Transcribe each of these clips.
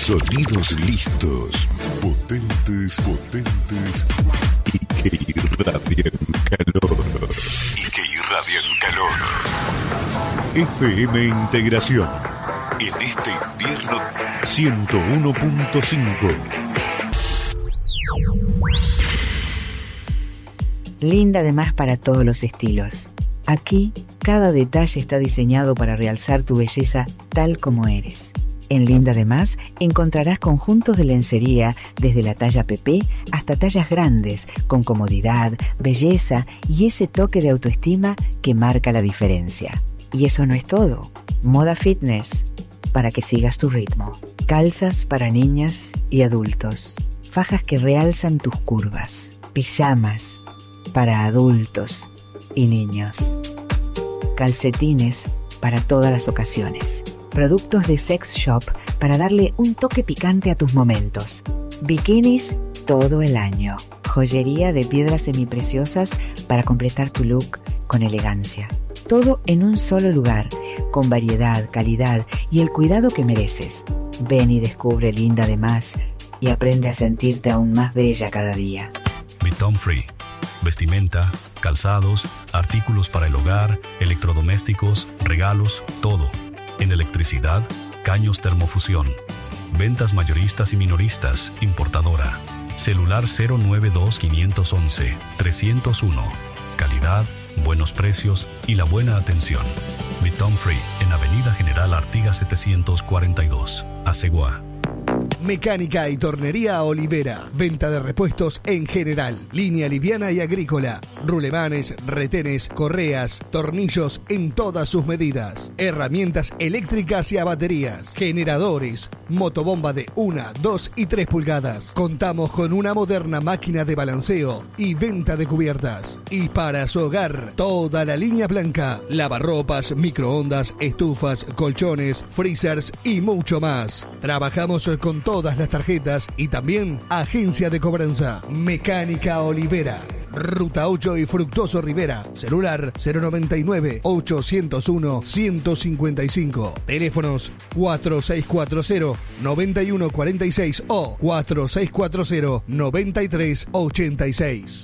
Sonidos listos, potentes y que irradian calor. FM Integración. En este invierno 101.5. Linda además para todos los estilos. Aquí, cada detalle está diseñado para realzar tu belleza tal como eres. En Linda además encontrarás conjuntos de lencería desde la talla PP hasta tallas grandes, con comodidad, belleza y ese toque de autoestima que marca la diferencia. Y eso no es todo. Moda fitness, para que sigas tu ritmo. Calzas para niñas y adultos. Fajas que realzan tus curvas. Pijamas para adultos y niños. Calcetines para todas las ocasiones. Productos de sex shop para darle un toque picante a tus momentos. Bikinis todo el año. Joyería de piedras semipreciosas para completar tu look con elegancia. Todo en un solo lugar, con variedad, calidad y el cuidado que mereces. Ven y descubre Linda de más y aprende a sentirte aún más bella cada día. Bitom Free. Vestimenta, calzados, artículos para el hogar, electrodomésticos, regalos, todo. En electricidad, caños termofusión. Ventas mayoristas y minoristas, importadora. Celular 092-511-301. Calidad, buenos precios y la buena atención. Bitom Free, en Avenida General Artigas 742, Aceguá. Mecánica y Tornería Olivera. Venta de repuestos en general. Línea liviana y agrícola. Rulemanes, retenes, correas, tornillos en todas sus medidas. Herramientas eléctricas y a baterías. Generadores. Motobomba de 1, 2 y 3 pulgadas. Contamos con una moderna máquina de balanceo y venta de cubiertas. Y para su hogar, toda la línea blanca. Lavarropas, microondas, estufas, colchones, freezers y mucho más. Trabajamos con todas las tarjetas y también agencia de cobranza. Mecánica Olivera. Ruta 8 y Fructuoso Rivera. Celular 099-801-155. Teléfonos 4640-9146 o 4640-9386.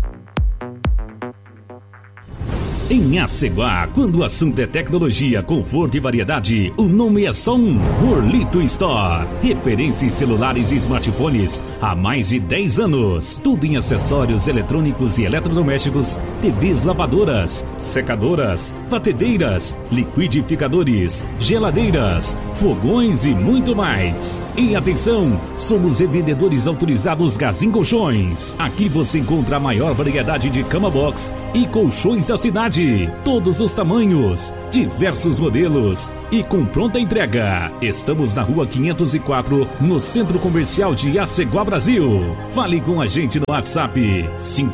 Em Aceguá, quando o assunto é tecnologia, conforto e variedade, o nome é só um: Orlito Store. Referência em celulares e smartphones há mais de 10 anos. Tudo em acessórios eletrônicos e eletrodomésticos, TVs lavadoras, secadoras, batedeiras, liquidificadores, geladeiras, fogões e muito mais. E atenção, somos revendedores autorizados Gazin Colchões. Aqui você encontra a maior variedade de cama box e colchões da cidade. Todos os tamanhos, diversos modelos e com pronta entrega. Estamos na rua 504, no Centro Comercial de Aceguá, Brasil. Fale com a gente no WhatsApp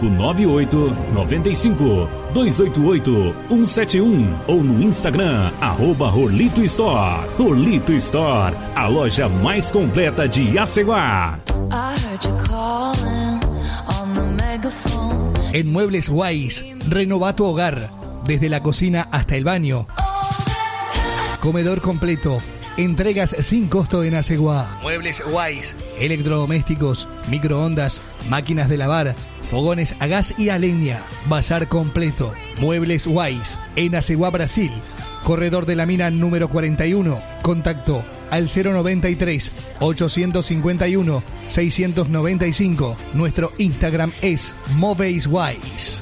598-95-288-171 ou no Instagram @Orlito Store. Orlito Store, a loja mais completa de Aceguá. En Muebles Wise, renova tu hogar, desde la cocina hasta el baño. Comedor completo, entregas sin costo en Aceguá. Muebles Wise, electrodomésticos, microondas, máquinas de lavar, fogones a gas y a leña. Bazar completo. Muebles Wise, en Aceguá, Brasil. Corredor de la Mina número 41. Contacto al 093-851-695. Nuestro Instagram es MovesWise.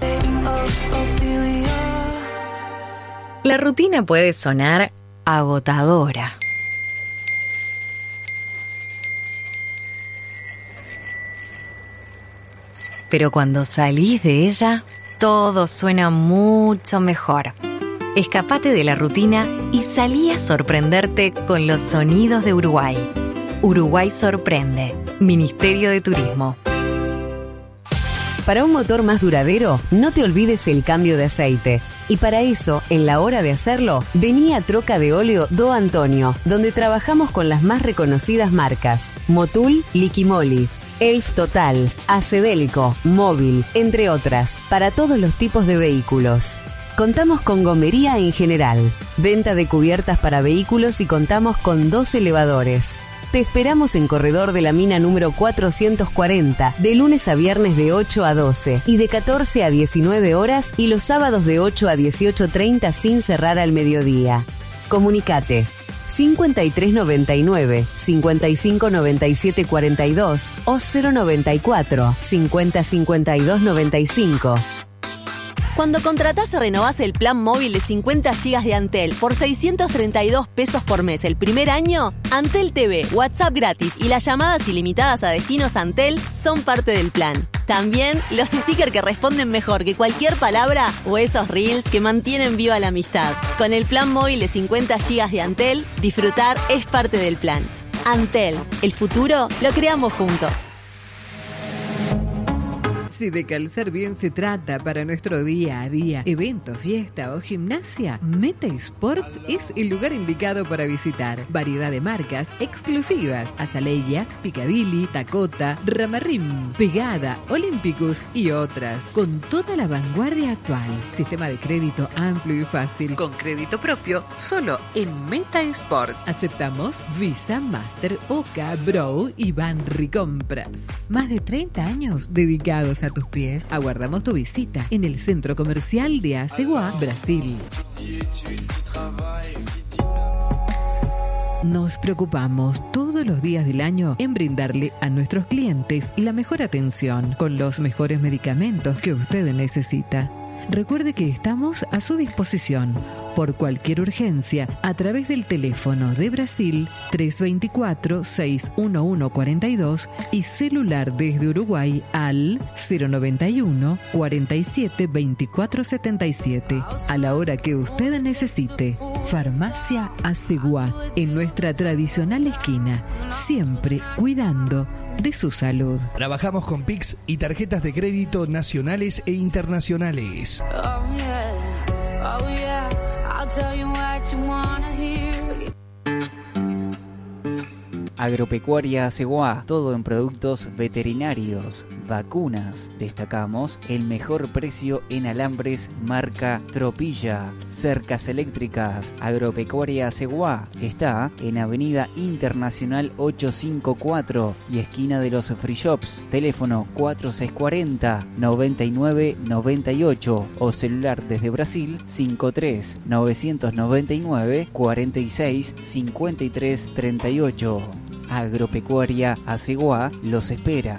La rutina puede sonar agotadora. Pero cuando salís de ella, todo suena mucho mejor. Escapate de la rutina y salí a sorprenderte con los sonidos de Uruguay. Uruguay sorprende. Ministerio de Turismo. Para un motor más duradero, no te olvides el cambio de aceite. Y para eso, en la hora de hacerlo, vení a Troca de Óleo Do Antonio, donde trabajamos con las más reconocidas marcas: Motul, Liquimoli, Elf Total, Acedélico, Móvil, entre otras, para todos los tipos de vehículos. Contamos con gomería en general, venta de cubiertas para vehículos y contamos con 2 elevadores. Te esperamos en Corredor de la Mina número 440, de lunes a viernes de 8 a 12 y de 14 a 19 horas y los sábados de 8 a 18:30 sin cerrar al mediodía. Comunicate 5399 5597 42 o 094 50 52 95. Cuando contratás o renovás el plan móvil de 50 GB de Antel por 632 pesos por mes el primer año, Antel TV, WhatsApp gratis y las llamadas ilimitadas a destinos Antel son parte del plan. También los stickers que responden mejor que cualquier palabra o esos reels que mantienen viva la amistad. Con el plan móvil de 50 GB de Antel, disfrutar es parte del plan. Antel, el futuro lo creamos juntos. Si de calzar bien se trata para nuestro día a día, evento, fiesta o gimnasia, Meta Sports es el lugar indicado para visitar. Variedad de marcas exclusivas: Azaleia, Picadilly, Dakota, Ramarrim, Pegada, Olympicus y otras, con toda la vanguardia actual. Sistema de crédito amplio y fácil, con crédito propio, solo en Meta Sports. Aceptamos Visa, Master, Oca, Bro y Banricompras. Más de 30 años dedicados a tus pies. Aguardamos tu visita en el Centro Comercial de Aceguá, Brasil. Nos preocupamos todos los días del año en brindarle a nuestros clientes la mejor atención con los mejores medicamentos que usted necesita. Recuerde que estamos a su disposición por cualquier urgencia a través del teléfono de Brasil 324-611-42 y celular desde Uruguay al 091 47 24 77 a la hora que usted necesite. Farmacia Aceguá, en nuestra tradicional esquina, siempre cuidando de su salud. Trabajamos con Pix y tarjetas de crédito nacionales e internacionales. Agropecuaria Aceguá, todo en productos veterinarios, vacunas. Destacamos el mejor precio en alambres marca Tropilla. Cercas eléctricas. Agropecuaria Aceguá está en Avenida Internacional 854 y esquina de los Free Shops. Teléfono 4640-9998 o celular desde Brasil 53-999 46 53 38. Agropecuaria Aceguá los espera.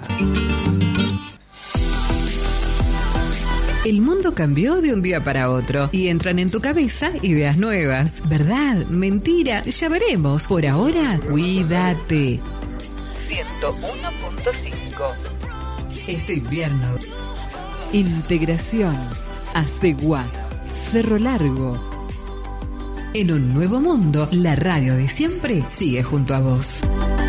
El mundo cambió de un día para otro y entran en tu cabeza ideas nuevas. ¿Verdad? ¿Mentira? Ya veremos. Por ahora, cuídate. 101.5. Este invierno, integración, Aceguá, Cerro Largo. En un nuevo mundo, la radio de siempre sigue junto a vos.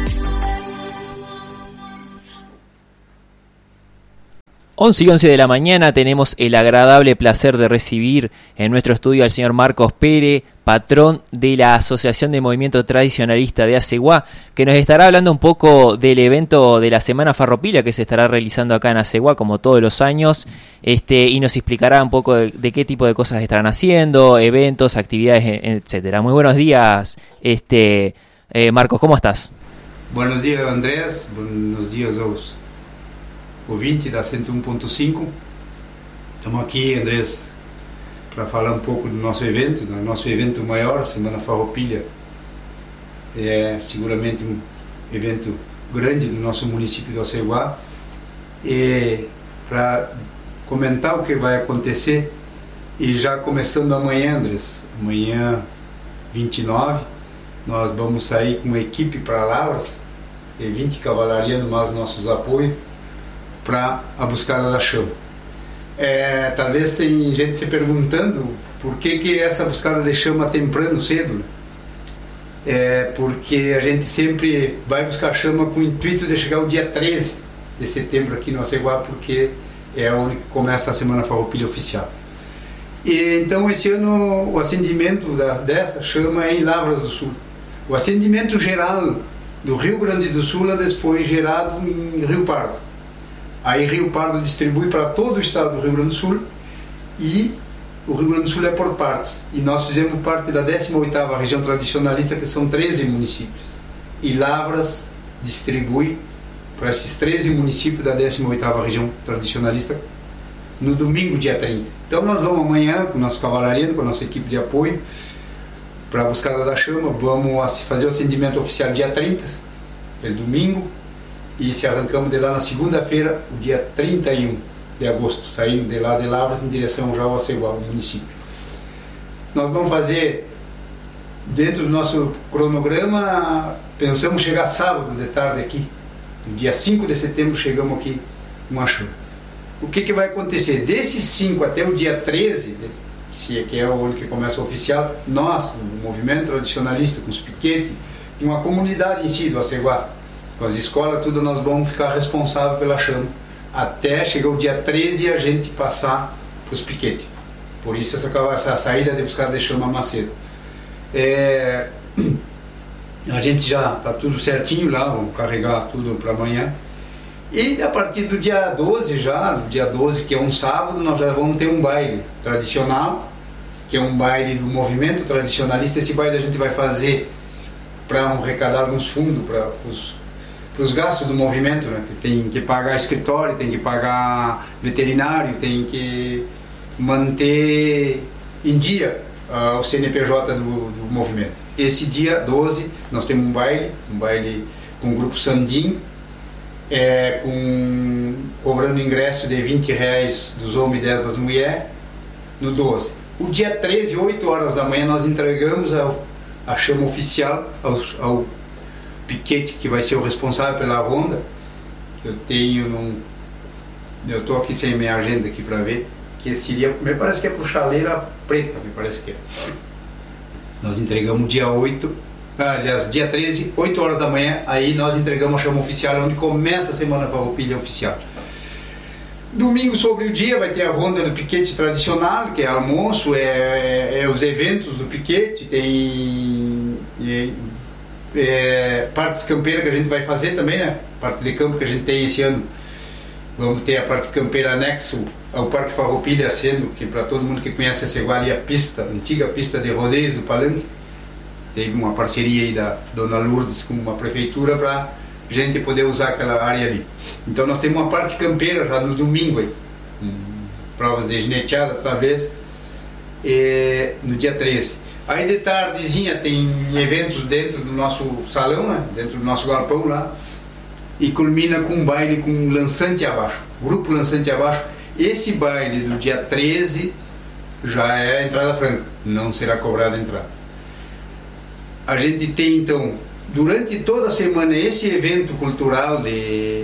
11:11 de la mañana tenemos el agradable placer de recibir en nuestro estudio al señor Marcos Pérez, patrón de la Asociación de Movimiento Tradicionalista de Aceguá, que nos estará hablando un poco del evento de la Semana Farroupilha que se estará realizando acá en Aceguá, como todos los años, y nos explicará un poco de qué tipo de cosas estarán haciendo, eventos, actividades, etcétera. Muy buenos días, Marcos, ¿cómo estás? Buenos días, Andrés. Buenos días aos ouvintes da 101.5. Estamos aqui, Andrés, para falar um pouco do nosso evento maior, Semana Farroupilha. É seguramente um evento grande do nosso município de Aceguá. E para comentar o que vai acontecer, e já começando amanhã, Andrés, amanhã 29, nós vamos sair com uma equipe para Lavras, 20 cavalarianos mais nossos apoios, para a buscada da chama. Talvez tem gente se perguntando por que essa buscada de chama temprano, cedo. Porque a gente sempre vai buscar chama com o intuito de chegar o dia 13 de setembro aqui no Aceguá, porque é onde começa a Semana Farroupilha oficial. E então esse ano o acendimento dessa chama é em Lavras do Sul. O acendimento geral do Rio Grande do Sul foi gerado em Rio Pardo. Aí Rio Pardo distribui para todo o estado do Rio Grande do Sul, e o Rio Grande do Sul é por partes. E nós fizemos parte da 18ª região tradicionalista, que são 13 municípios. e Lavras distribui para esses 13 municípios da 18ª região tradicionalista no domingo, dia 30. Então nós vamos amanhã com o nosso cavalariano, com a nossa equipe de apoio para a Buscada da Chama, vamos fazer o acendimento oficial dia 30, é domingo, e se arrancamos de lá na segunda-feira, o dia 31 de agosto, saindo de lá de Lavras em direção já ao Aceguá, no município. Nós vamos fazer, dentro do nosso cronograma, pensamos chegar sábado de tarde aqui, no dia 5 de setembro chegamos aqui com a chama. O que vai acontecer? Desses 5 até o dia 13, que é o ano que começa o oficial, nós, o movimento tradicionalista, com os piquetes, com a comunidade em si do Aceguá, com as escolas, tudo, nós vamos ficar responsáveis pela chama, até chegar o dia 13 e a gente passar para os piquetes. Por isso essa saída de Buscada de Chama Macedo. A gente já está tudo certinho lá, vamos carregar tudo para amanhã. E a partir do dia 12 que é um sábado, nós já vamos ter um baile tradicional, que é um baile do movimento tradicionalista. Esse baile a gente vai fazer para arrecadar alguns fundos para os gastos do movimento, né? Que tem que pagar escritório, tem que pagar veterinário, tem que manter em dia o CNPJ do movimento. Esse dia 12 nós temos um baile com o grupo Sandim, cobrando ingresso de R$20 dos homens e 10 das mulheres, no 12. O dia 13, 8 horas da manhã, nós entregamos a chama oficial ao piquete, que vai ser o responsável pela ronda, que eu estou aqui sem minha agenda aqui para ver, que seria, me parece que é para o Chaleira Preta, me parece que é. Nós entregamos dia 13, 8 horas da manhã, aí nós entregamos a chama oficial, onde começa a Semana Farroupilha oficial. Domingo sobre o dia vai ter a ronda do piquete tradicional, que é almoço, os eventos do piquete, tem partes campeiras que a gente vai fazer também, né? Parte de campo que a gente tem esse ano. Vamos ter a parte campeira anexo ao Parque Farroupilha, sendo que para todo mundo que conhece a Aceguá ali, a antiga pista de rodeios do Palanque. Teve uma parceria aí da Dona Lourdes com uma prefeitura para a gente poder usar aquela área ali. Então nós temos uma parte campeira já no domingo aí, provas de gineteada talvez, no dia 13. Aí de tardezinha tem eventos dentro do nosso salão, né? Dentro do nosso galpão lá, e culmina com um baile com Lançante Abaixo, grupo Lançante Abaixo. Esse baile do dia 13 já é a entrada franca, não será cobrada a entrada. A gente tem então, durante toda a semana, esse evento cultural de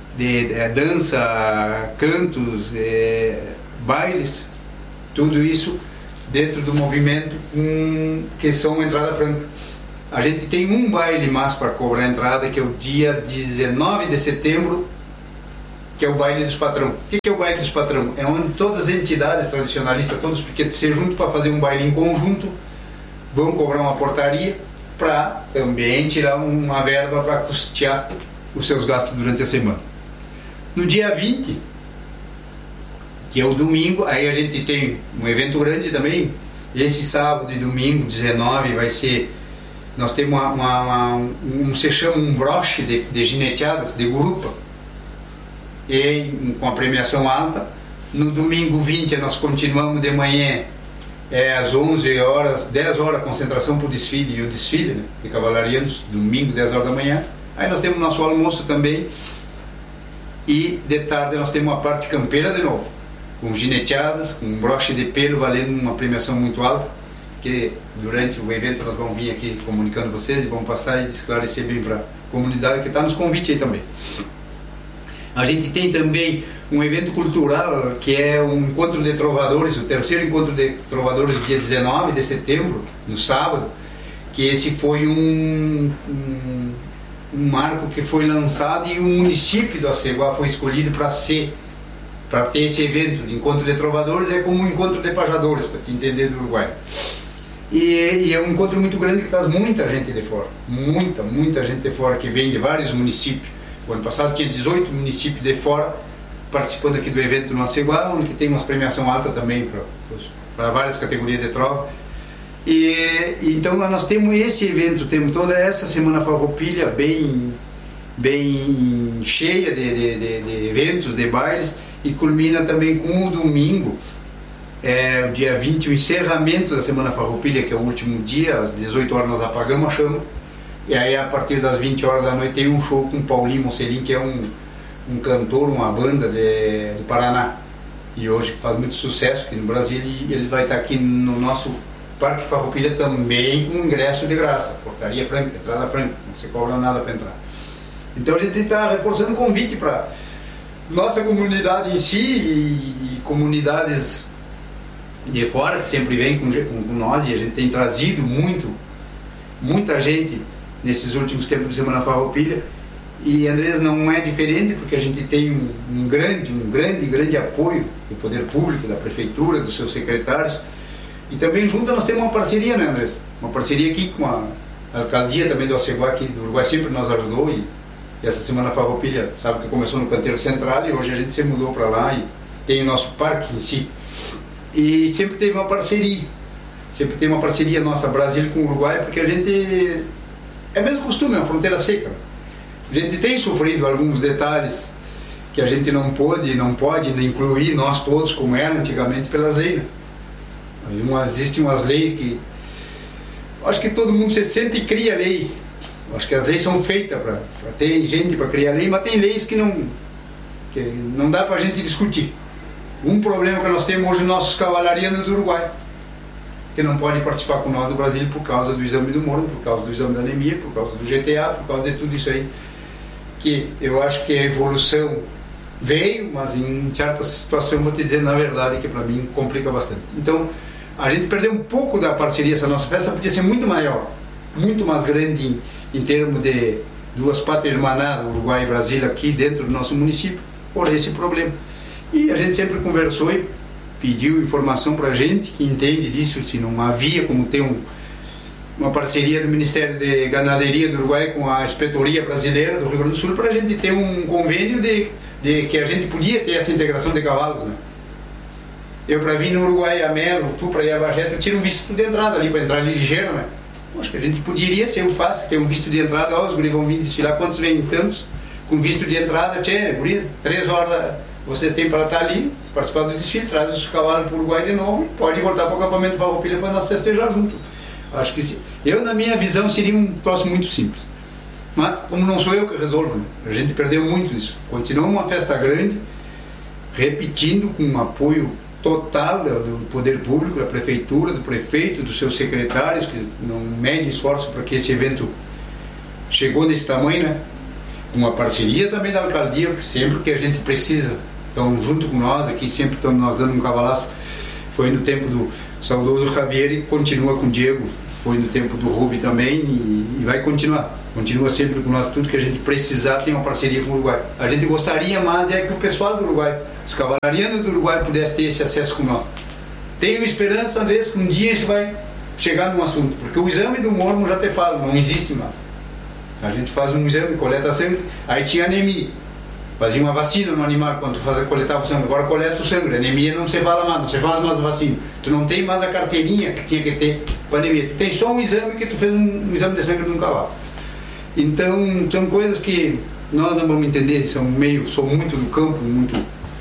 dança, cantos, bailes, tudo isso dentro do movimento que são entrada franca. A gente tem um baile mais para cobrar a entrada, que é o dia 19 de setembro, que é o baile dos patrão. O que é o baile dos patrão? É onde todas as entidades tradicionalistas, todos os piquetes se juntam para fazer um baile em conjunto, vão cobrar uma portaria para também tirar uma verba para custear os seus gastos durante a semana. No dia 20, que é o domingo, aí a gente tem um evento grande também. Esse sábado e domingo, 19, vai ser... Nós temos se chama um broche de gineteadas, de grupa, com a premiação alta. No domingo 20 nós continuamos de manhã, às 11 horas, 10 horas, concentração para o desfile, e o desfile, né, de cavalarianos, domingo, 10 horas da manhã. Aí nós temos nosso almoço também, e de tarde nós temos uma parte campeira de novo, com gineteadas, com um broche de pelo, valendo uma premiação muito alta, que durante o evento nós vamos vir aqui comunicando vocês e vamos passar e esclarecer bem para a comunidade que está nos convite aí também. A gente tem também um evento cultural que é um encontro de trovadores, o terceiro encontro de trovadores, dia 19 de setembro, no sábado, que esse foi um marco que foi lançado e o município do Aceguá foi escolhido para ter esse evento de encontro de trovadores. É como um encontro de pajadores, para te entender, do Uruguai. E é um encontro muito grande que traz muita gente de fora, muita gente de fora, que vem de vários municípios. O ano passado tinha 18 municípios de fora participando aqui do evento no Aceguá, onde tem uma premiação alta também para várias categorias de trova. E então nós temos esse evento, temos toda essa Semana Farroupilha bem cheia de eventos, de bailes, e culmina também com o domingo, o dia 20, o encerramento da Semana Farroupilha, que é o último dia. Às 18 horas nós apagamos a chama, e aí a partir das 20 horas da noite tem um show com o Paulinho Mocelin, que é um cantor, uma banda do Paraná, e hoje faz muito sucesso aqui no Brasil, e ele vai estar aqui no nosso Parque Farroupilha também com ingresso de graça, portaria franca, entrada franca, não se cobra nada para entrar. Então a gente está reforçando o convite para nossa comunidade em si e comunidades de fora que sempre vem com nós, e a gente tem trazido muita gente nesses últimos tempos de Semana Farroupilha, e Andrés não é diferente, porque a gente tem um grande apoio do poder público, da prefeitura, dos seus secretários, e também junto nós temos uma parceria, né, Andrés? Uma parceria aqui com a alcaldia também do Aceguá aqui do Uruguai, sempre nos ajudou, e essa Semana Farroupilha, sabe que começou no Canteiro Central, e hoje a gente se mudou para lá e tem o nosso parque em si. E sempre teve uma parceria nossa, Brasil com o Uruguai, porque a gente, é mesmo costume, é uma fronteira seca. A gente tem sofrido alguns detalhes que a gente não pode incluir nós todos, como era antigamente, pelas leis, né? Existem umas leis que acho que todo mundo se sente e cria lei. Acho que as leis são feitas para ter gente para criar lei, mas tem leis que não dá para a gente discutir. Um problema que nós temos hoje, nossos cavalarianos do Uruguai, que não podem participar com nós do Brasil por causa do exame do morno, por causa do exame da anemia, por causa do GTA, por causa de tudo isso aí, que eu acho que a evolução veio, mas em certa situação, vou te dizer na verdade, que para mim complica bastante. Então a gente perdeu um pouco da parceria. Essa nossa festa podia ser muito maior, muito mais grande em termos de duas pátrias irmanadas, Uruguai e Brasília, aqui dentro do nosso município, por esse problema. E a gente sempre conversou e pediu informação para a gente que entende disso, se não havia como ter uma parceria do Ministério de Ganaderia do Uruguai com a Inspetoria Brasileira do Rio Grande do Sul, para a gente ter um convênio de que a gente podia ter essa integração de cavalos, né? Eu, para vir no Uruguai a Melo, tu para ir a Bagé, tu tira um visto de entrada ali, para entrar ali ligeiro, né? Acho que a gente poderia ser fácil, ter um visto de entrada. Os guris vão vir desfilar, quantos vêm? Tantos, com visto de entrada, guris, 3 horas vocês têm para estar ali, participar do desfile, traz os cavalos para o Uruguai de novo e pode voltar para o acampamento Farroupilha para nós festejar junto. Acho que na minha visão, seria um troço muito simples. Mas, como não sou eu que resolvo, né? A gente perdeu muito isso. Continua uma festa grande, repetindo, com um apoio total do poder público, da prefeitura, do prefeito, dos seus secretários, que não medem esforço para que esse evento chegou nesse tamanho, né? Com uma parceria também da alcaldia, porque sempre que a gente precisa, estão junto com nós aqui, sempre estão nós dando um cavalaço. Foi no tempo do saudoso Javier e continua com o Diego, foi no tempo do Rubi também, e vai continuar. Continua sempre com nós, tudo que a gente precisar tem uma parceria com o Uruguai. A gente gostaria mais que o pessoal do Uruguai, os cavalarianos do Uruguai, pudessem ter esse acesso com nós. Tenho esperança, Andrés, que um dia isso vai chegar num assunto, porque o exame do mormo, já te falo, não existe mais. A gente faz um exame, coleta sangue, aí tinha anemia, fazia uma vacina no animal quando tu coletava o sangue. Agora coleta o sangue, anemia não se fala mais, não se faz mais vacina. Tu não tem mais a carteirinha que tinha que ter para anemia, tu tem só um exame que tu fez um exame de sangue de um cavalo. Então são coisas que nós não vamos entender, sou muito do campo, muito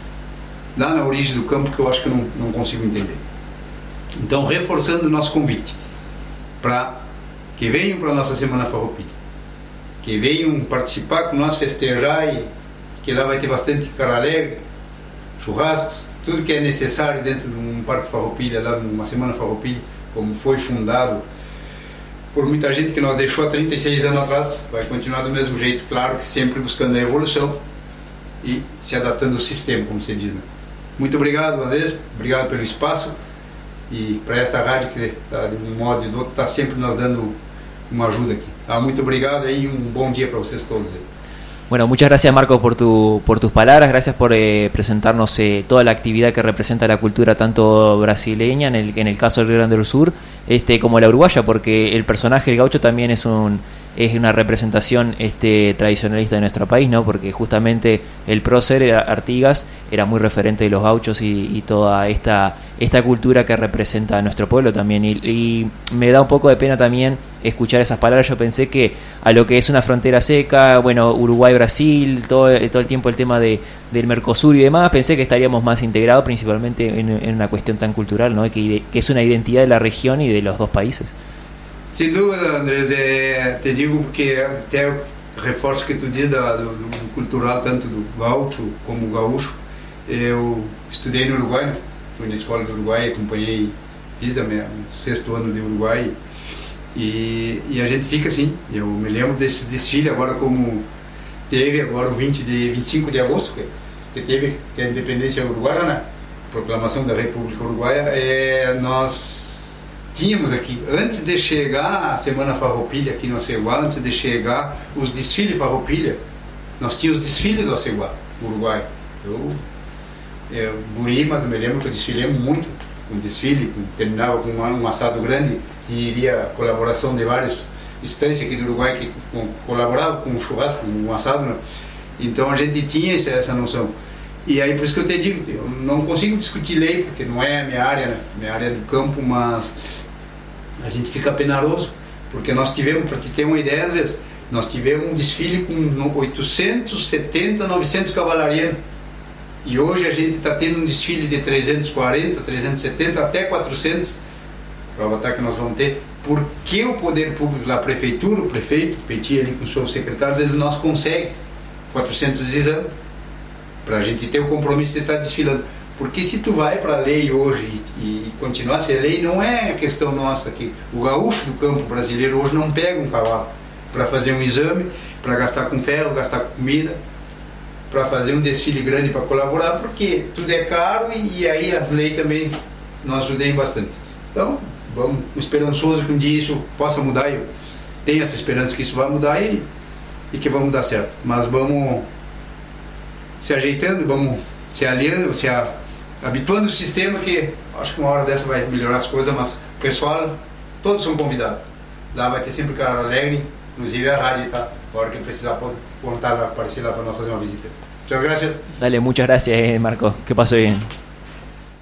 lá na origem do campo, que eu acho que eu não consigo entender. Então, reforçando o nosso convite para que venham para a nossa Semana Farroupilha, que venham participar com nós, festejar, e que lá vai ter bastante cara alegre, churrascos, tudo que é necessário dentro de um Parque Farroupilha, lá numa Semana Farroupilha, como foi fundado por muita gente que nos deixou há 36 anos atrás. Vai continuar do mesmo jeito, claro que sempre buscando a evolução e se adaptando ao sistema, como se diz, né? Muito obrigado, Andrés, obrigado pelo espaço, e para esta rádio que, de um modo ou de outro, está sempre nos dando uma ajuda aqui. Muito obrigado e un buen día para ustedes todos. Bueno, muchas gracias, Marco, por tus palabras, gracias por presentarnos toda la actividad que representa la cultura tanto brasileña, en el caso del Rio Grande do Sur, como la uruguaya, porque el personaje del gaucho también es es una representación tradicionalista de nuestro país, ¿no? Porque justamente el prócer Artigas era muy referente de los gauchos y toda esta cultura que representa a nuestro pueblo también, y me da un poco de pena también escuchar esas palabras. Yo pensé que a lo que es una frontera seca, bueno, Uruguay-Brasil, todo el tiempo el tema del Mercosur y demás, pensé que estaríamos más integrados, principalmente en una cuestión tan cultural, ¿no? Que es una identidad de la región y de los dos países. Sem dúvida, Andrés, te digo porque até reforço o que tu diz do cultural, tanto do gaúcho como gaúcho. Eu estudei no Uruguai, né? Fui na escola do Uruguai, acompanhei, fiz o 6º ano de Uruguai, e a gente fica assim. Eu me lembro desses desfiles agora, como teve agora o 25 de agosto, que teve a independência uruguaia, né? Proclamação da República Uruguaia. Nós tínhamos aqui, antes de chegar a Semana Farroupilha aqui no Aceguá, antes de chegar os desfiles Farroupilha, nós tínhamos os desfiles do Aceguá, Uruguai. Eu guri, mas eu me lembro que eu desfilei muito, um desfile, terminava com um assado grande, e iria a colaboração de várias instâncias aqui do Uruguai que colaboravam com o churrasco, com o assado, né? Então a gente tinha essa noção. E aí por isso que eu te digo, eu não consigo discutir lei, porque não é a minha área, né? Minha área do campo, mas a gente fica penaroso, porque nós tivemos, para te ter uma ideia, Andrés, nós tivemos um desfile com 870, 900 cavalarianos, e hoje a gente está tendo um desfile de 340, 370, até 400, para botar que nós vamos ter, porque o poder público, a prefeitura, o prefeito, o Petit ali com os seus secretários, eles nós conseguem 400 exames, para a gente ter o compromisso de estar desfilando. Porque se tu vai para a lei hoje e continuar a ser lei, não é questão nossa aqui. O gaúcho do campo brasileiro hoje não pega um cavalo para fazer um exame, para gastar com ferro, gastar com comida, para fazer um desfile grande para colaborar, porque tudo é caro e aí as leis também nos ajudam bastante. Então, vamos esperançoso que um dia isso possa mudar. Eu tenho essa esperança que isso vai mudar e que vamos dar certo. Mas vamos se ajeitando, vamos se alinhando, se habituando o sistema, que acho que uma hora dessa vai melhorar as coisas, mas o pessoal, todos são convidados. Lá vai ter sempre cara alegre, inclusive a rádio, tá? A hora que precisar pode contar lá, aparecer lá para nós fazer uma visita. Muchas gracias. Dale, muchas gracias, Marco. Que paso bien.